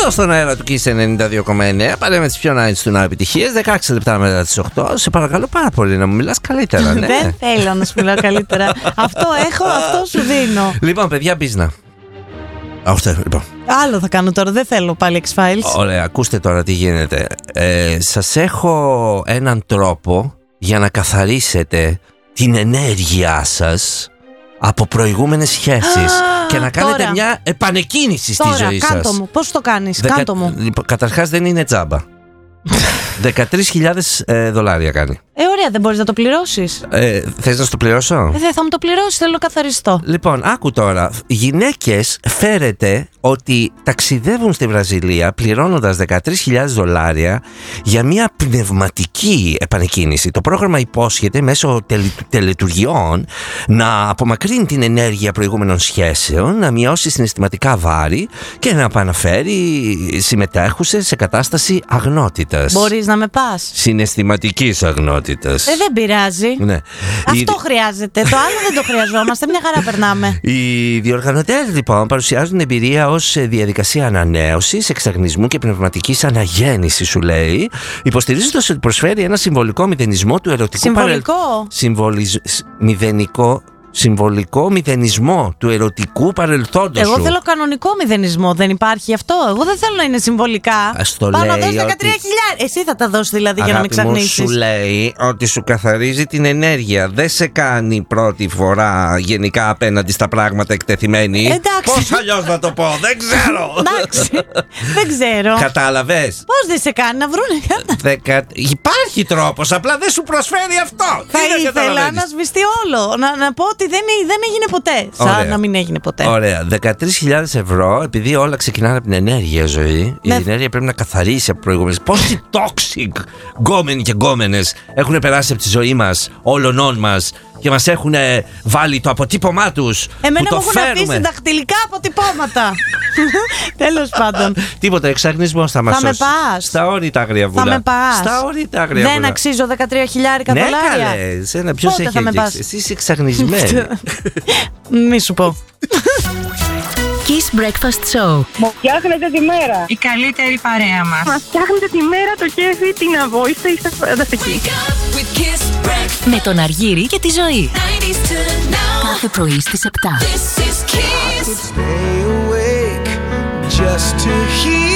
Εδώ στον αέρα του Kiss 92,9 πάλι με τις πιο nice του να επιτυχίες. 16 λεπτά μετά τις 8. Σε παρακαλώ πάρα πολύ να μου μιλάς καλύτερα. Ναι. Δεν θέλω να σου μιλάω καλύτερα. Αυτό έχω, αυτό σου δίνω. Λοιπόν, παιδιά, μπίζνα. Λοιπόν. Άλλο θα κάνω τώρα, δεν θέλω πάλι X-Files. Ωραία, ακούστε τώρα τι γίνεται. Σας έχω έναν τρόπο για να καθαρίσετε την ενέργειά σας από προηγούμενες σχέσεις και να κάνετε τώρα μια επανεκκίνηση στη ζωή σας. Κάντο μου, πώς το κάνεις, κάντο μου. Λοιπόν, καταρχάς δεν είναι τζάμπα. 13.000 δολάρια κάνει. Ωραία, δεν μπορείς να το πληρώσεις. Θες να σου το πληρώσω? Δεν θα μου το πληρώσεις, θέλω καθαριστό. Λοιπόν, άκου τώρα. Γυναίκες φέρετε ότι ταξιδεύουν στη Βραζιλία πληρώνοντας 13.000 δολάρια για μια πνευματική επανεκκίνηση. Το πρόγραμμα υπόσχεται μέσω τελετουργιών να απομακρύνει την ενέργεια προηγούμενων σχέσεων, να μειώσει συναισθηματικά βάρη και να επαναφέρει συμμετέχουσες σε κατάσταση αγνότητας. Μπορείς να με πας? Συναισθηματικής αγνότητας. Δεν πειράζει. Ναι. Αυτό χρειάζεται. Το άλλο δεν το χρειαζόμαστε. Μια χαρά περνάμε. Οι διοργανωτές λοιπόν παρουσιάζουν εμπειρία ως διαδικασία ανανέωσης, εξαγνισμού και πνευματικής αναγέννησης, σου λέει, υποστηρίζοντας ότι προσφέρει ένα συμβολικό μηδενισμό του ερωτικού συμβολικό μηδενισμό του ερωτικού παρελθόντος σου. Εγώ θέλω κανονικό μηδενισμό. Δεν υπάρχει αυτό. Εγώ δεν θέλω να είναι συμβολικά. Πάω να δώσω 13.000. Εσύ θα τα δώσεις δηλαδή για να μην ξαγνίσεις. Σου λέει ότι σου καθαρίζει την ενέργεια. Δεν σε κάνει πρώτη φορά γενικά απέναντι στα πράγματα εκτεθειμένη. Εντάξει. Πώς αλλιώς να το πω, δεν ξέρω. Εντάξει. Δεν ξέρω. Κατάλαβες? Πώς δεν σε κάνει να βρούνε. Υπάρχει τρόπος, απλά δεν σου προσφέρει αυτό. Θα ήθελα να σβηστεί όλο. Να πω ότι δεν έγινε ποτέ. Σαν να μην έγινε ποτέ. Ωραία. 13.000 ευρώ, επειδή όλα ξεκινάνε από την ενέργεια ζωή. Η ενέργεια πρέπει να καθαρίσει από προηγούμενες. Πόσοι toxic γκόμενοι και γκόμενες έχουν περάσει από τη ζωή μας, όλων μας, και μας έχουν βάλει το αποτύπωμά τους. Εμένα που μου το έχουν αφήσει δαχτυλικά αποτυπώματα. Τέλος πάντων. Τίποτα, εξαγνισμός θα μας σώσει. Θα με πας? Στα όρητα αγριαβούλα. Θα με πας? Στα όρητα αγριαβούλα. Δεν αξίζω 13.000 δολάρια. Ναι καλέ, ποιος έχει αγγίξει? Εσύ είσαι εξαγνισμένη. Μη σου πω. Kiss Breakfast Show. Μου φτιάχνετε τη μέρα. Η καλύτερη παρέα μας. Μας φτιάχνετε τη μέρα, το κέφι, την αβόηστα, είστε φανταστικοί. Με τον Αργύρη και τη Ζωή. Κάθε πρωί στις 7.